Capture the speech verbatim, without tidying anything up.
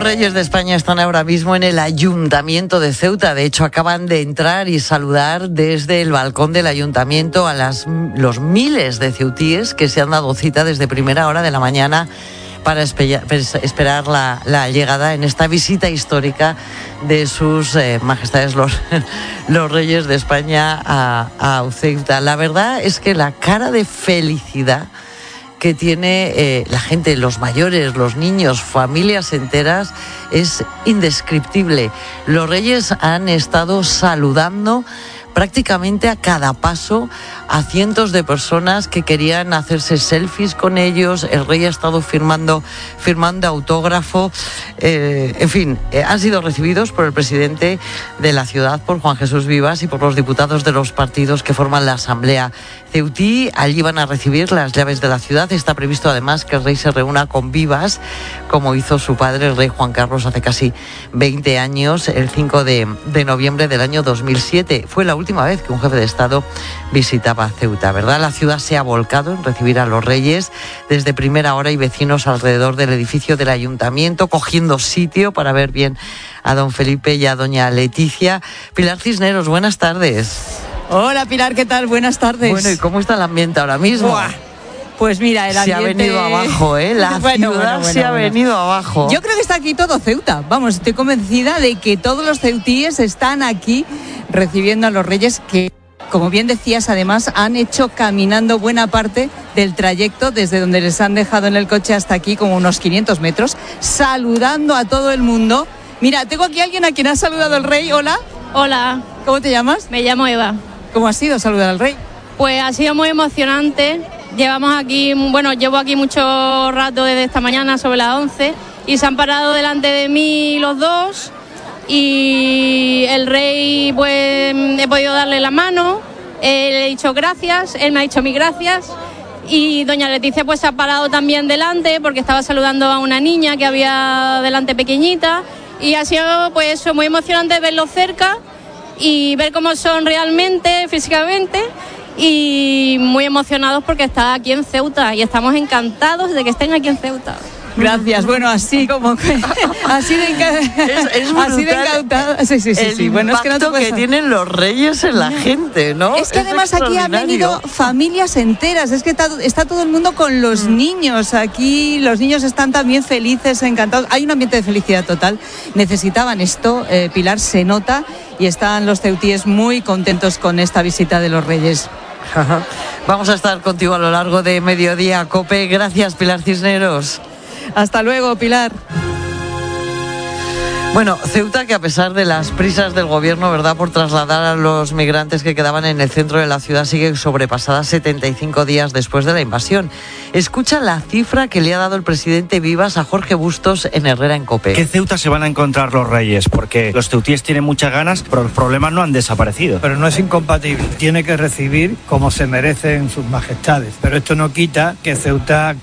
Reyes de España están ahora mismo en el Ayuntamiento de Ceuta. De hecho, acaban de entrar y saludar desde el balcón del Ayuntamiento a las, los miles de ceutíes que se han dado cita desde primera hora de la mañana para esperar la, la llegada en esta visita histórica de sus eh, majestades los, los Reyes de España a, a Ceuta. La verdad es que la cara de felicidad que tiene eh, la gente, los mayores, los niños, familias enteras, es indescriptible. Los Reyes han estado saludando prácticamente a cada paso a cientos de personas que querían hacerse selfies con ellos. El rey ha estado firmando, firmando autógrafo. Eh, en fin, eh, han sido recibidos por el presidente de la ciudad, por Juan Jesús Vivas, y por los diputados de los partidos que forman la Asamblea ceutí. Allí van a recibir las llaves de la ciudad. Está previsto además que el rey se reúna con Vivas, como hizo su padre, el rey Juan Carlos, hace casi veinte años, el cinco de noviembre del año dos mil siete. Fue la última vez que un jefe de Estado visitaba Ceuta, ¿verdad? La ciudad se ha volcado en recibir a los Reyes desde primera hora, y vecinos alrededor del edificio del Ayuntamiento cogiendo sitio para ver bien a don Felipe y a doña Leticia. Pilar Cisneros, buenas tardes. Hola Pilar, ¿qué tal? Buenas tardes. Bueno, ¿y cómo está el ambiente ahora mismo? Buah. Pues mira, el ambiente... Se ha venido abajo, ¿eh? La bueno, ciudad bueno, bueno, se ha bueno. venido abajo. Yo creo que está aquí todo Ceuta. Vamos, estoy convencida de que todos los ceutíes están aquí recibiendo a los Reyes, que, como bien decías, además han hecho caminando buena parte del trayecto desde donde les han dejado en el coche hasta aquí, como unos quinientos metros, saludando a todo el mundo. Mira, tengo aquí a alguien a quien ha saludado el rey. Hola. Hola. ¿Cómo te llamas? Me llamo Eva. ¿Cómo ha sido saludar al rey? Pues ha sido muy emocionante. Llevamos aquí, bueno, llevo aquí mucho rato desde esta mañana, sobre las once, y se han parado delante de mí los dos, y el rey, pues he podido darle la mano, eh, le he dicho gracias, él me ha dicho mis gracias, y doña Leticia pues se ha parado también delante porque estaba saludando a una niña que había delante pequeñita, y ha sido pues eso, muy emocionante verlos cerca y ver cómo son realmente, físicamente, y muy emocionados porque está aquí en Ceuta, y estamos encantados de que estén aquí en Ceuta. Gracias, bueno, así como que, así de, enca- es, es así de encantada. Sí, sí, sí, el sí. Bueno, es que no te impacto puedes... que tienen los Reyes en la gente, ¿no? Es que es además aquí han venido familias enteras, es que está, está todo el mundo con los mm. niños aquí, los niños están también felices, encantados, hay un ambiente de felicidad total. Necesitaban esto, eh, Pilar, se nota, y están los ceutíes muy contentos con esta visita de los Reyes. Vamos a estar contigo a lo largo de Mediodía Cope. Gracias, Pilar Cisneros. Hasta luego, Pilar. Bueno, Ceuta, que a pesar de las prisas del gobierno, ¿verdad?, por trasladar a los migrantes que quedaban en el centro de la ciudad, sigue sobrepasada setenta y cinco días después de la invasión. Escucha la cifra que le ha dado el presidente Vivas a Jorge Bustos en Herrera en COPE. ¿Qué Ceuta se van a encontrar los Reyes? Porque los ceutíes tienen muchas ganas, pero los problemas no han desaparecido. Pero no es incompatible. Tiene que recibir como se merecen sus majestades. Pero esto no quita que Ceuta